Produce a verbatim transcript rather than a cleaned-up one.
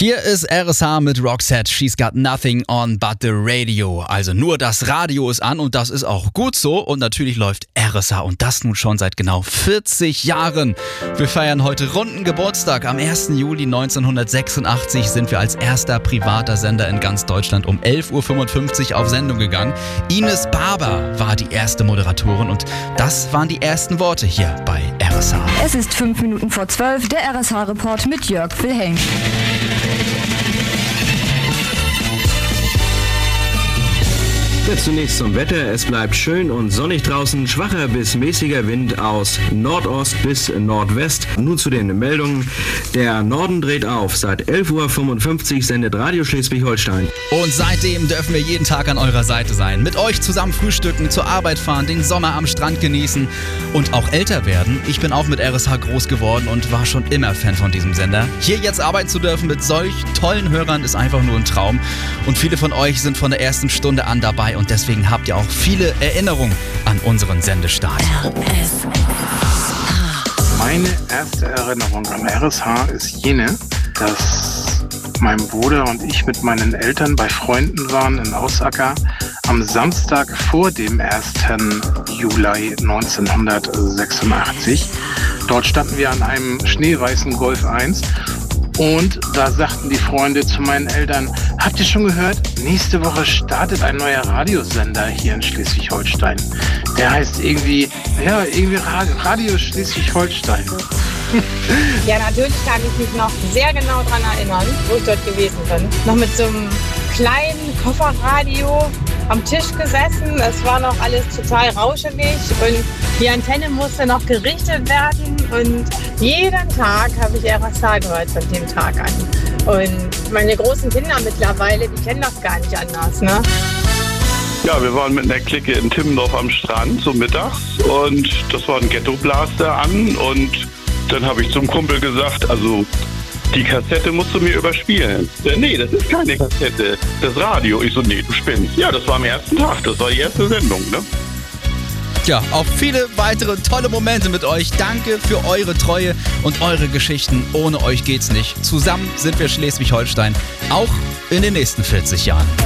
Hier ist R S H mit Roxette. She's got nothing on but the radio. Also nur das Radio ist an und das ist auch gut so. Und natürlich läuft R S H und das nun schon seit genau vierzig Jahren. Wir feiern heute runden Geburtstag. Am ersten Juli neunzehnhundertsechsundachtzig sind wir als erster privater Sender in ganz Deutschland um elf Uhr fünfundfünfzig auf Sendung gegangen. Ines Barber war die erste Moderatorin und das waren die ersten Worte hier bei R S H. Es ist fünf Minuten vor zwölf, der R S H-Report mit Jörg Wilhelm. Jetzt zunächst zum Wetter. Es bleibt schön und sonnig draußen. Schwacher bis mäßiger Wind aus Nordost bis Nordwest. Nun zu den Meldungen. Der Norden dreht auf. Seit elf Uhr fünfundfünfzig sendet Radio Schleswig-Holstein. Und seitdem dürfen wir jeden Tag an eurer Seite sein. Mit euch zusammen frühstücken, zur Arbeit fahren, den Sommer am Strand genießen und auch älter werden. Ich bin auch mit R S H groß geworden und war schon immer Fan von diesem Sender. Hier jetzt arbeiten zu dürfen mit solch tollen Hörern ist einfach nur ein Traum. Und viele von euch sind von der ersten Stunde an dabei. Und deswegen habt ihr auch viele Erinnerungen an unseren Sendestart. Meine erste Erinnerung an R S H ist jene, dass mein Bruder und ich mit meinen Eltern bei Freunden waren in Ausacker am Samstag vor dem ersten Juli neunzehnhundertsechsundachtzig. Dort standen wir an einem schneeweißen Golf eins. Und da sagten die Freunde zu meinen Eltern, habt ihr schon gehört, nächste Woche startet ein neuer Radiosender hier in Schleswig-Holstein. Der heißt irgendwie, ja, irgendwie Radio Schleswig-Holstein. Ja, natürlich kann ich mich noch sehr genau daran erinnern, wo ich dort gewesen bin. Noch mit so einem kleinen Kofferradio am Tisch gesessen. Es war noch alles total rauschelig und die Antenne musste noch gerichtet werden. Und jeden Tag habe ich R S H gehört von dem Tag an. Und meine großen Kinder mittlerweile, die kennen das gar nicht anders, ne? Ja, wir waren mit einer Clique in Timmendorf am Strand, so mittags. Und das war ein Ghetto-Blaster an. Und dann habe ich zum Kumpel gesagt, also die Kassette musst du mir überspielen. Der, nee, das ist keine Kassette, das Radio. Ich so, nee, du spinnst. Ja, das war am ersten Tag, das war die erste Sendung, ne? Ja, auch viele weitere tolle Momente mit euch. Danke für eure Treue und eure Geschichten. Ohne euch geht's nicht. Zusammen sind wir Schleswig-Holstein, auch in den nächsten vierzig Jahren.